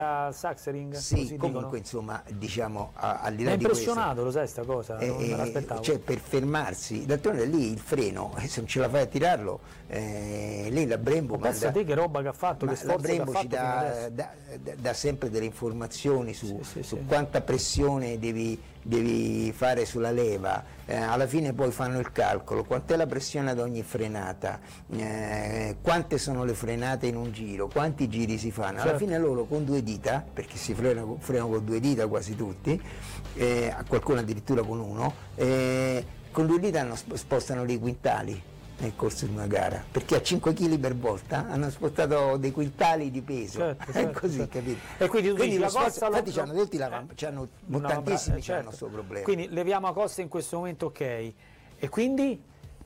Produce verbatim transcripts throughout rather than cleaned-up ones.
al Sachsenring? Sì, comunque insomma, diciamo, a, al di là mi ha di impressionato, lo sai sta cosa, eh, non me l'aspettavo. Cioè, per fermarsi, d'altronde lì il freno, eh, se non ce la fai a tirarlo, eh, lì la Brembo... Ma pensa te che roba che ha fatto, che sforzo che ha fatto ci dà, dà, dà sempre delle informazioni su, sì, sì, su sì. quanta pressione devi, devi fare sulla leva, eh, alla fine poi fanno il calcolo, quant'è la pressione ad ogni frenata, eh, quante sono le frenate in un giro, quanti giri si fanno, alla certo. fine loro con due dita, perché si frenano, frenano con due dita quasi tutti, eh, qualcuno addirittura con uno, eh, con due dita hanno, spostano dei quintali nel corso di una gara, perché a cinque chili per volta hanno spostato dei quintali di peso, certo, è certo, così, certo. capito? E quindi tu quindi dici, lo la sforzo, Costa lo- infatti c'hanno tutti la, eh, c'hanno una- tantissimi eh, c'hanno certo. questo problema. Quindi leviamo Acosta in questo momento, ok, e quindi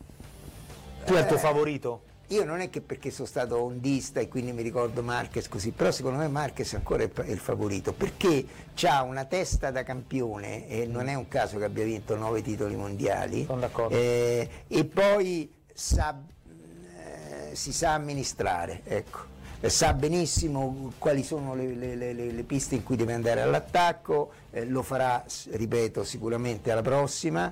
tu è il tuo Eh, favorito? Io non è che perché sono stato ondista e quindi mi ricordo Marquez così, però secondo me Marquez ancora è il favorito, perché ha una testa da campione e non è un caso che abbia vinto nove titoli mondiali, Sono d'accordo. eh, e poi sa, eh, si sa amministrare, ecco. Sa benissimo quali sono le, le, le, le piste in cui deve andare all'attacco, eh, lo farà, ripeto, sicuramente alla prossima,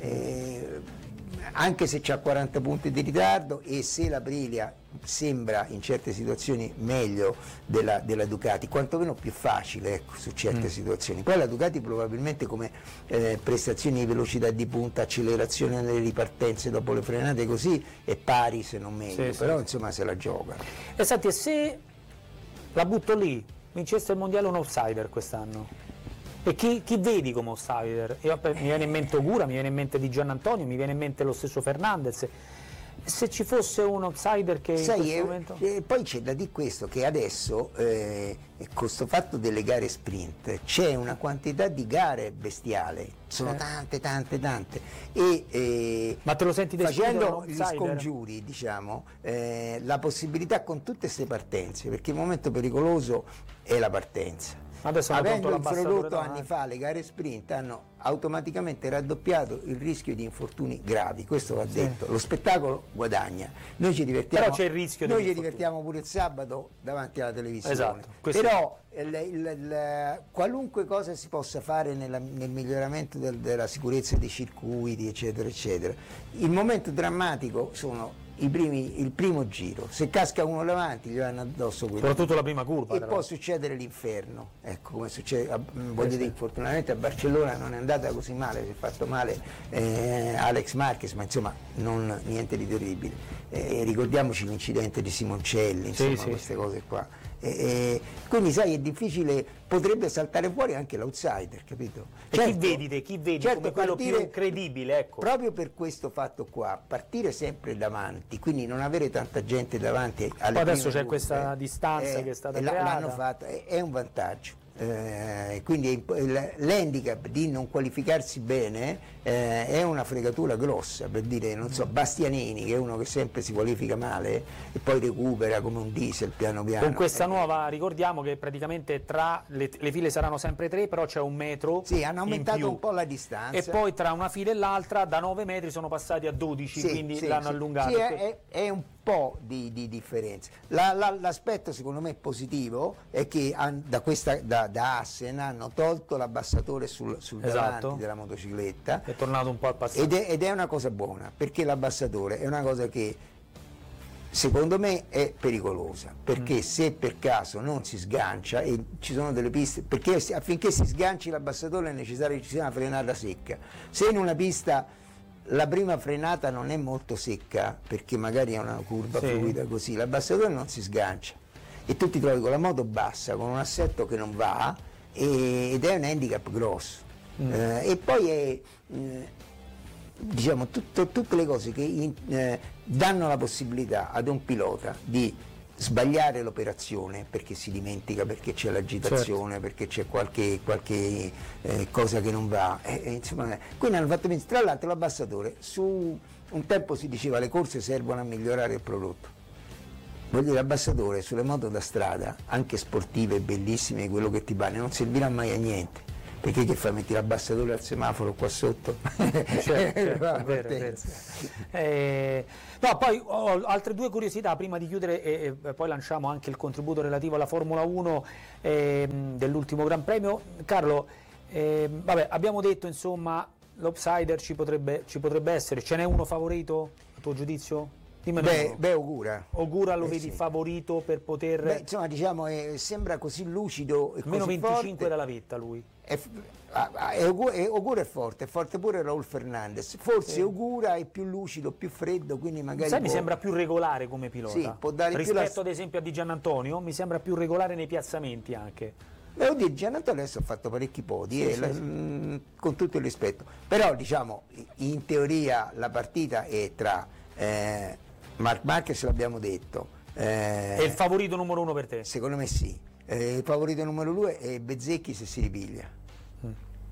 eh, anche se c'ha quaranta punti di ritardo, e se la Aprilia sembra in certe situazioni meglio della, della Ducati, quantomeno più facile, ecco, su certe mm. situazioni. Poi la Ducati probabilmente come eh, prestazioni di velocità di punta, accelerazione nelle ripartenze dopo le frenate così è pari se non meglio, sì, però sì, insomma se la gioca. E senti, e se la butto lì, vincesse il mondiale un outsider quest'anno? E chi, chi vedi come outsider? Io, mi viene in mente Ogura, mi viene in mente Di Giannantonio, mi viene in mente lo stesso Fernandez. Se ci fosse un outsider che Sai, in questo eh, momento... eh, poi c'è da dire questo, che adesso eh, con questo fatto delle gare sprint c'è una quantità di gare bestiale, sono eh. tante tante tante, e eh, ma te lo senti facendo gli scongiuri, diciamo, eh, la possibilità con tutte queste partenze, perché il momento pericoloso è la partenza. Adesso avendo introdotto anni fa le gare sprint, hanno automaticamente raddoppiato il rischio di infortuni gravi, questo va sì. detto. Lo spettacolo guadagna, noi ci divertiamo, però c'è il rischio noi ci divertiamo pure il sabato davanti alla televisione, esatto, però il, il, il, qualunque cosa si possa fare nella, nel miglioramento del, della sicurezza dei circuiti eccetera eccetera, il momento drammatico sono I primi, il primo giro, se casca uno davanti gli vanno addosso quello, soprattutto la prima curva, e può succedere l'inferno, ecco, come succede, a, voglio sì, dire, sì. fortunatamente a Barcellona non è andata così male, si è fatto male eh, Alex Marquez, ma insomma non niente di terribile, eh, ricordiamoci l'incidente di Simoncelli, insomma, sì, queste sì. cose qua, eh, eh, quindi sai è difficile, potrebbe saltare fuori anche l'outsider, capito? E certo, chi vedi te, chi vedi certo, come quello partire, più credibile, ecco. Proprio per questo fatto qua, partire sempre davanti, quindi non avere tanta gente davanti alle poi adesso c'è curve, questa distanza eh, che è stata la, creata, l'hanno fatto, è, è un vantaggio. Eh, quindi l'handicap di non qualificarsi bene eh, è una fregatura grossa, per dire, non so, Bastianini, che è uno che sempre si qualifica male e poi recupera come un diesel piano piano. Con questa eh, nuova, ricordiamo che praticamente tra le, le file saranno sempre tre, però c'è un metro. Sì, hanno aumentato in più. un po' la distanza. E poi tra una fila e l'altra da nove metri sono passati a dodici, sì, quindi sì, l'hanno sì. allungato. Sì, è, è un po' di, di differenza. La, la, l'aspetto secondo me positivo è che han, da, questa, da, da Assen hanno tolto l'abbassatore sul, sul esatto. davanti della motocicletta, è tornato un po' al passato ed è, ed è una cosa buona, perché l'abbassatore è una cosa che secondo me è pericolosa, perché mm. se per caso non si sgancia, e ci sono delle piste, perché affinché si sganci l'abbassatore è necessario che ci sia una frenata secca. Se in una pista la prima frenata non è molto secca, perché magari è una curva sì. fluida così, l'abbassatore non si sgancia e tu ti trovi con la moto bassa, con un assetto che non va, e, ed è un handicap grosso. Mm. Eh, e poi è eh, diciamo tutto, tutte le cose che in, eh, danno la possibilità ad un pilota di sbagliare l'operazione perché si dimentica, perché c'è l'agitazione, certo. perché c'è qualche, qualche eh, cosa che non va, eh, eh, insomma, quindi hanno fatto tra l'altro l'abbassatore, su un tempo si diceva le corse servono a migliorare il prodotto, voglio dire, l'abbassatore sulle moto da strada, anche sportive, bellissime, quello che ti pare, non servirà mai a niente, perché che fai, metti l'abbassadore al semaforo qua sotto? Certo, certo, è vero, è vero. Eh, no, poi ho altre due curiosità prima di chiudere e, e poi lanciamo anche il contributo relativo alla Formula uno eh, dell'ultimo Gran Premio. Carlo, eh, vabbè, abbiamo detto insomma l'outsider ci potrebbe, ci potrebbe essere, ce n'è uno favorito a tuo giudizio? Beh, beh, Ogura. Ogura lo eh, vedi sì. favorito per poter... Beh, insomma, diciamo, eh, sembra così lucido e meno così venticinque forte. dalla vetta lui. È, è, Ogura, è, Ogura è forte, è forte pure Raul Fernandez. Forse sì. Ogura è più lucido, più freddo, quindi magari Sai, può... mi sembra più regolare come pilota. Sì, può dare rispetto più la... ad esempio a Di Giannantonio, mi sembra più regolare nei piazzamenti anche. Beh, oddio, Giannantonio adesso ha fatto parecchi podi, sì, eh, sì, la, sì. mh, con tutto il rispetto. Però, diciamo, in teoria la partita è tra... Eh, Marc Marquez, l'abbiamo detto. Eh, è il favorito numero uno per te? Secondo me sì. Eh, il favorito numero due è Bezzecchi se si ripiglia. Mm.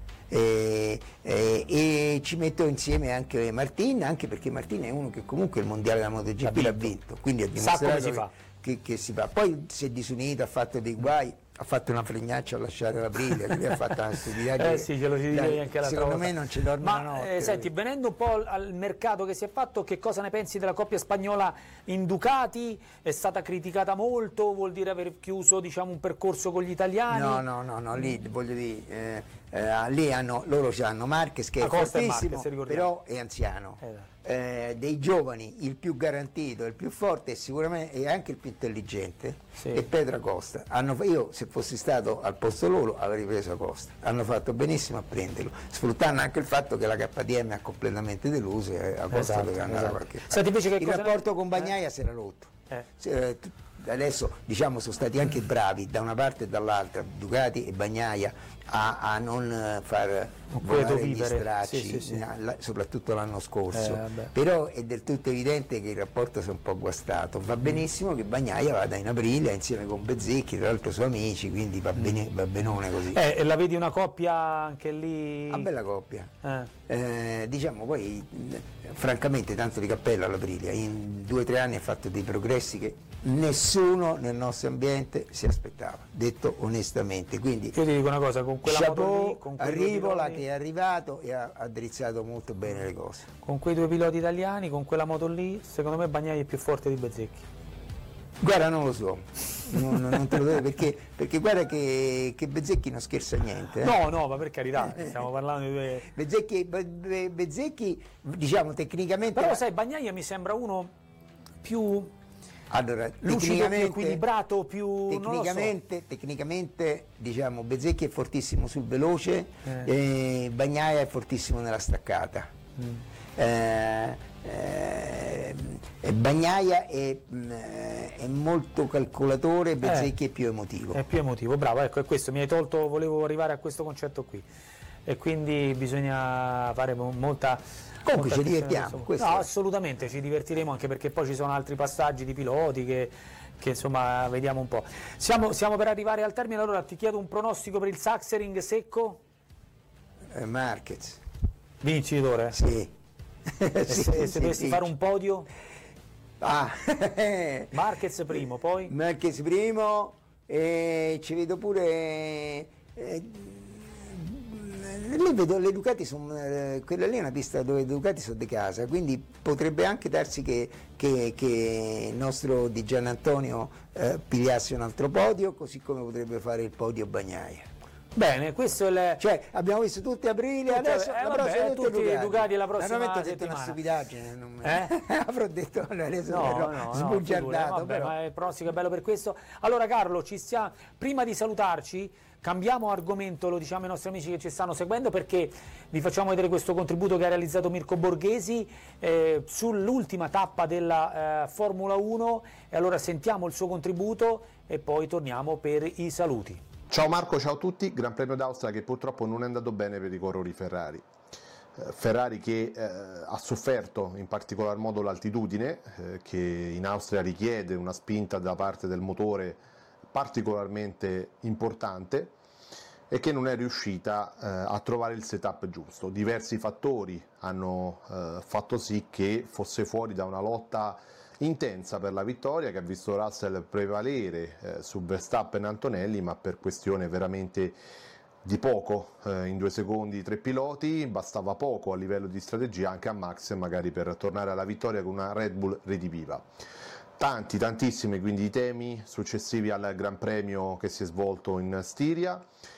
E, e, e ci metto insieme anche Martin, anche perché Martin è uno che comunque il mondiale della MotoGP l'ha vinto, quindi ha dimostrato sa come si che, fa. Che, che si fa. Poi si è disunito, ha fatto dei guai, ha fatto una fregnaccia a lasciare la briglia, lui ha fatto una stupidaggine. Eh sì, ce lo si dice anche la secondo volta. me non ci dorme Ma, la notte. Eh, senti, venendo un po' al mercato che si è fatto, che cosa ne pensi della coppia spagnola in Ducati? È stata criticata molto, vuol dire aver chiuso, diciamo, un percorso con gli italiani? No, no, no, no, lì voglio dire, eh, eh, lì hanno, loro hanno Marquez che è Acosta fortissimo, Marquez, però è anziano. Esatto. Eh, dei giovani il più garantito, il più forte e sicuramente è anche il più intelligente, sì. È Pedro Acosta. Hanno, io se fossi stato al posto loro avrei preso Acosta, hanno fatto benissimo a prenderlo, sfruttando anche il fatto che la K D M ha completamente deluso e Acosta esatto, doveva andare esatto. a qualche Senti, invece che il cosa rapporto ne... con Bagnaia eh? si era rotto. Eh. Se, adesso diciamo sono stati anche bravi da una parte e dall'altra, Ducati e Bagnaia, a, a non far volare gli stracci, sì, sì, sì. soprattutto l'anno scorso, eh, però è del tutto evidente che il rapporto si è un po' guastato. Va benissimo che Bagnaia vada in Aprilia insieme con Bezzecchi, tra l'altro suoi amici, quindi va, bene, va benone così. Eh, e la vedi una coppia anche lì? Una bella coppia. Eh. Eh, diciamo poi francamente tanto di cappello all'Aprilia, in due o tre anni ha fatto dei progressi che nessuno nel nostro ambiente si aspettava, detto onestamente. Quindi io ti dico una cosa, con quella chapeau, moto lì, con Arrivola piloti, che è arrivato e ha, ha drizzato molto bene le cose. Con quei due piloti italiani, con quella moto lì, secondo me Bagnaia è più forte di Bezzecchi. Guarda, non lo so, non, non te lo devo perché, perché guarda che, che Bezzecchi non scherza niente. Eh? No, no, ma per carità, stiamo parlando di due... Bezzecchi, Be, Bezzecchi, diciamo tecnicamente... Però sai, Bagnaia mi sembra uno più... Allora, lucido, più equilibrato, più... Tecnicamente, non lo so. tecnicamente diciamo, Bezzecchi è fortissimo sul veloce, eh. e Bagnaia è fortissimo nella staccata. Mm. Eh, eh, Bagnaia è, è molto calcolatore, Bezzecchi eh, è più emotivo. È più emotivo, bravo, ecco, è questo, mi hai tolto, volevo arrivare a questo concetto qui. E quindi bisogna fare molta... Comunque ci divertiamo. No, assolutamente, ci divertiremo anche perché poi ci sono altri passaggi di piloti che, che insomma vediamo un po'. Siamo, siamo per arrivare al termine, allora ti chiedo un pronostico per il Sachsenring secco? Eh, Marquez. Vincitore? Sì. E sì, se, se sì, dovessi sì. fare un podio? Ah. Marquez primo, poi? Marquez primo, e ci vedo pure... Eh, lì vedo le Ducati, sono, eh, quella lì è una pista dove le Ducati sono di casa, quindi potrebbe anche darsi che, che, che il nostro Di Giannantonio eh, pigliasse un altro podio, così come potrebbe fare il podio Bagnaia. Bene, questo è il... Cioè, abbiamo visto tutti aprile, tutte, adesso eh, la vabbè, prossima tutti Ducati. Ducati la prossima settimana. settimana. Detto una stupidaggine, non eh? avrò detto adesso no, ero no, sbugiardato, no, vabbè, però. ma il prossimo è bello per questo. Allora Carlo, ci stia... prima di salutarci, cambiamo argomento, lo diciamo ai nostri amici che ci stanno seguendo, perché vi facciamo vedere questo contributo che ha realizzato Mirko Borghesi eh, sull'ultima tappa della eh, Formula uno, e allora sentiamo il suo contributo e poi torniamo per i saluti. Ciao Marco, ciao a tutti. Gran Premio d'Austria che purtroppo non è andato bene per i corridori Ferrari. Eh, Ferrari che eh, ha sofferto in particolar modo l'altitudine, eh, che in Austria richiede una spinta da parte del motore particolarmente importante, e che non è riuscita eh, a trovare il setup giusto. Diversi fattori hanno eh, fatto sì che fosse fuori da una lotta intensa per la vittoria, che ha visto Russell prevalere eh, su Verstappen e Antonelli, ma per questione veramente di poco, eh, in due secondi tre piloti, bastava poco a livello di strategia anche a Max magari per tornare alla vittoria con una Red Bull rediviva. Tanti, tantissimi quindi i temi successivi al Gran Premio che si è svolto in Stiria.